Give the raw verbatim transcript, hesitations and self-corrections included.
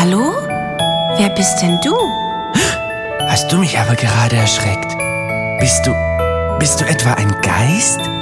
Hallo? Wer bist denn du? Hast du mich aber gerade erschreckt? Bist du, bist du etwa ein Geist?